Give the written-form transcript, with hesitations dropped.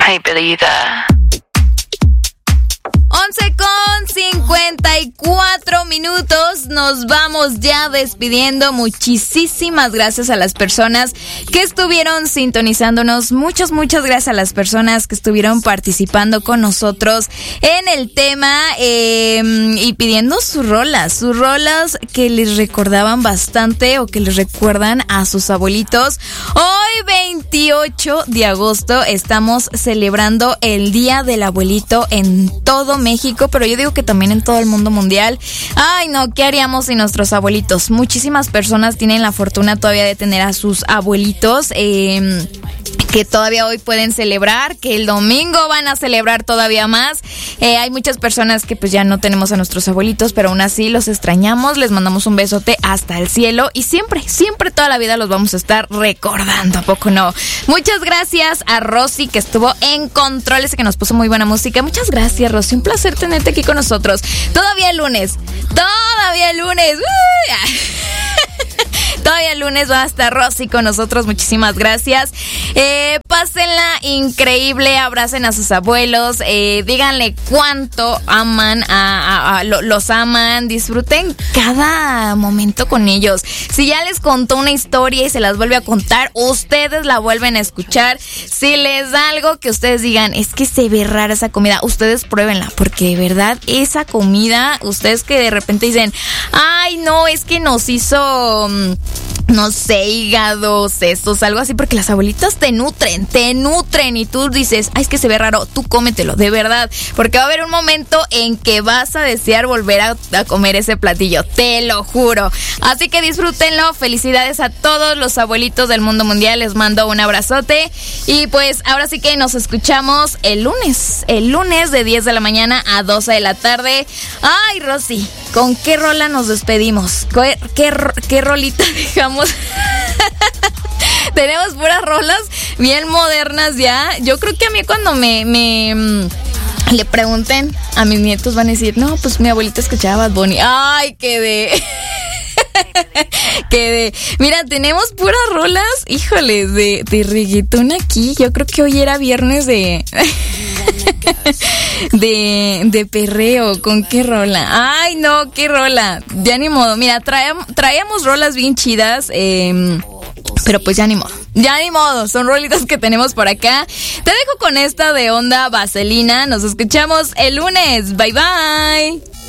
I believe that. 11:54. Nos vamos ya despidiendo. Muchísimas gracias a las personas que estuvieron sintonizándonos. Muchas gracias a las personas que estuvieron participando con nosotros en el tema y pidiendo sus rolas que les recordaban bastante o que les recuerdan a sus abuelitos. Hoy 28 de agosto estamos celebrando el Día del Abuelito en todo México, pero yo digo que también en todo el mundo mundial. Ay, no, ¿qué haríamos sin nuestros abuelitos? Muchísimas personas tienen la fortuna todavía de tener a sus abuelitos, que todavía hoy pueden celebrar, que el domingo van a celebrar todavía más. Hay muchas personas que pues ya no tenemos a nuestros abuelitos, pero aún así los extrañamos, les mandamos un besote hasta el cielo y siempre toda la vida los vamos a estar recordando, ¿a poco no? Muchas gracias a Rosy, que estuvo en controles y que nos puso muy buena música. Muchas gracias, Rosy, un placer tenerte aquí con nosotros. Todavía el lunes. Todavía el lunes va a estar Rosy con nosotros. Muchísimas gracias. Pásenla increíble, abracen a sus abuelos, díganle cuánto aman, los aman, disfruten cada momento con ellos. Si ya les contó una historia y se las vuelve a contar, ustedes la vuelven a escuchar. Si les da algo que ustedes digan, es que se ve rara esa comida, ustedes pruébenla, porque de verdad esa comida, ustedes que de repente dicen, ay no, es que nos hizo, no sé, hígado, sesos, algo así, porque las abuelitas te nutren y tú dices, ay, es que se ve raro, tú cómetelo, de verdad, porque va a haber un momento en que vas a desear volver a comer ese platillo, te lo juro. Así que disfrútenlo. Felicidades a todos los abuelitos del mundo mundial, les mando un abrazote y pues ahora sí que nos escuchamos el lunes de 10 de la mañana a 12 de la tarde. Ay, Rosy, ¿con qué rola nos despedimos? ¿Qué rolita dejamos? Tenemos puras rolas bien modernas ya. Yo creo que a mí cuando me le pregunten a mis nietos van a decir, no, pues mi abuelita escuchaba Bad Bunny. Ay, quedé. Mira, tenemos puras rolas, híjole, de reggaetón aquí. Yo creo que hoy era viernes de perreo. ¿Con qué rola? Ay, no, qué rola. Ya ni modo. Mira, traíamos rolas bien chidas, pero pues ya ni modo, son rolitas que tenemos por acá. Te dejo con esta de Onda Vaselina. Nos escuchamos el lunes. Bye bye.